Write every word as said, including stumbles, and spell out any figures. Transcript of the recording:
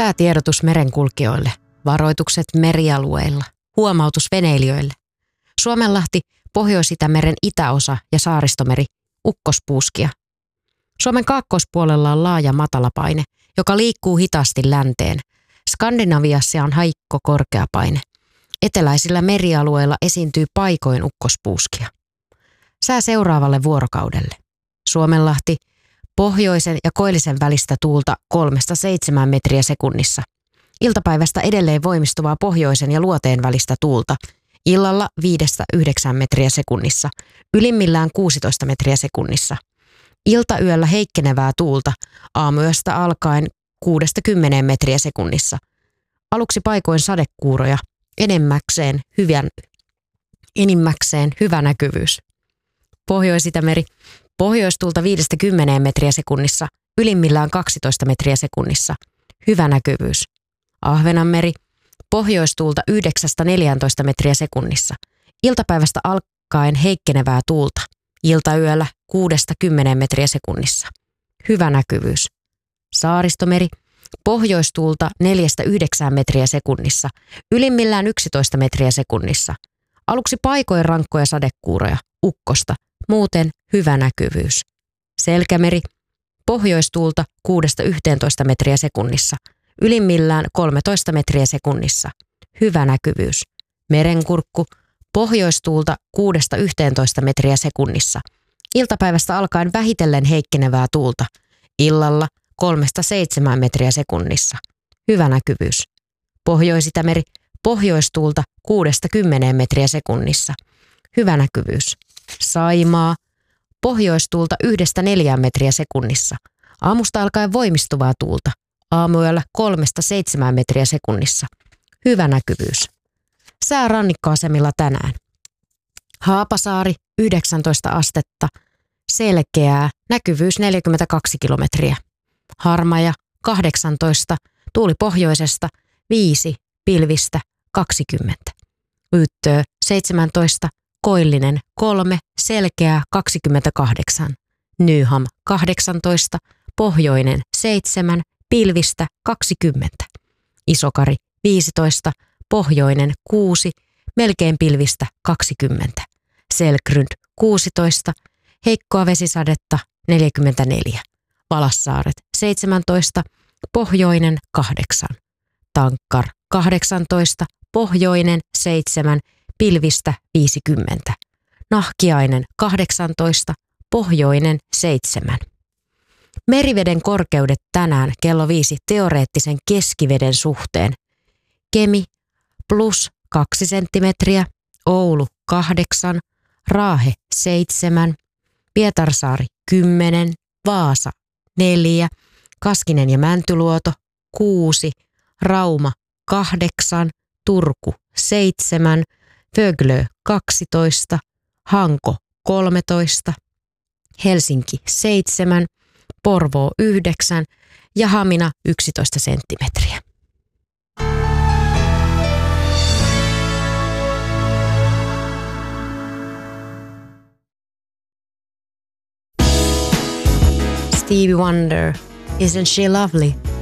Säätiedotus merenkulkijoille, varoitukset merialueilla, huomautus veneilijöille. Suomenlahti, Pohjois-Itämeren itäosa ja Saaristomeri, ukkospuuskia. Suomen kaakkoispuolella on laaja matalapaine, joka liikkuu hitaasti länteen. Skandinaviassa on heikko korkeapaine. Eteläisillä merialueilla esiintyy paikoin ukkospuuskia. Sää seuraavalle vuorokaudelle. Suomenlahti, pohjoisen ja koillisen välistä tuulta kolmesta seitsemään metriä sekunnissa. Iltapäivästä edelleen voimistuvaa pohjoisen ja luoteen välistä tuulta. Illalla viidestä yhdeksään metriä sekunnissa. Ylimmillään kuusitoista metriä sekunnissa. Iltayöllä heikkenevää tuulta. Aamuyöstä alkaen kuudesta kymmeneen metriä sekunnissa. Aluksi paikoin sadekuuroja. Enemmäkseen, hyvän, enimmäkseen hyvä näkyvyys. Pohjois-Itämeri. Pohjoistuulta viidestä kymmeneen metriä sekunnissa. Ylimmillään kaksitoista metriä sekunnissa. Hyvä näkyvyys. Ahvenanmeri. Pohjoistuulta yhdeksästä neljääntoista metriä sekunnissa. Iltapäivästä alkaen heikkenevää tuulta. Iltayöllä kuudesta kymmeneen metriä sekunnissa. Hyvä näkyvyys. Saaristomeri. Pohjoistuulta neljästä yhdeksään metriä sekunnissa. Ylimmillään yksitoista metriä sekunnissa. Aluksi paikoin rankkoja sadekuuroja. Ukkosta. Muuten hyvä näkyvyys. Selkämeri. Pohjoistuulta kuudesta yhteentoista metriä sekunnissa. Ylimmillään kolmetoista metriä sekunnissa. Hyvä näkyvyys. Merenkurkku. Pohjoistuulta kuudesta yhteentoista metriä sekunnissa. Iltapäivästä alkaen vähitellen heikkenevää tuulta. Illalla kolmesta seitsemään metriä sekunnissa. Hyvä näkyvyys. Pohjois-Itämeri. Pohjoistuulta kuudesta kymmeneen metriä sekunnissa. Hyvä näkyvyys. Saimaa. Pohjoistuulta yhdestä neljään metriä sekunnissa. Aamusta alkaen voimistuvaa tuulta. Aamuyöllä kolmesta seitsemään metriä sekunnissa. Hyvä näkyvyys. Sää rannikkoasemilla tänään. Haapasaari yhdeksäntoista astetta. Selkeää. Näkyvyys neljäkymmentäkaksi kilometriä. Harmaja kahdeksantoista. Tuuli pohjoisesta viisi. Pilvistä kaksikymmentä. Yttöö seitsemäntoista. Koillinen kolme. Selkeää kaksikymmentäkahdeksan. Nyham kahdeksantoista. Pohjoinen seitsemän. Pilvistä kaksikymmentä. Isokari viisitoista. Pohjoinen kuusi. Melkein pilvistä kaksikymmentä. Selkrund kuusitoista. Heikkoa vesisadetta neljäkymmentäneljä. Valassaaret seitsemäntoista. Pohjoinen kahdeksan. Tankkar kahdeksantoista. Pohjoinen seitsemän. Pilvistä viisikymmentä. Nahkiainen kahdeksantoista. Pohjoinen seitsemän. Meriveden korkeudet tänään kello viisi teoreettisen keskiveden suhteen. Kemi plus kaksi senttimetriä, Oulu kahdeksan, Raahe seitsemän, Pietarsaari kymmenen, Vaasa neljä, Kaskinen ja Mäntyluoto kuusi, Rauma kahdeksan, Turku seitsemän, Föglö kaksitoista, Hanko kolmetoista, Helsinki seitsemän, Porvoo yhdeksän ja Hamina yksitoista senttimetriä. Stevie Wonder, Isn't She Lovely?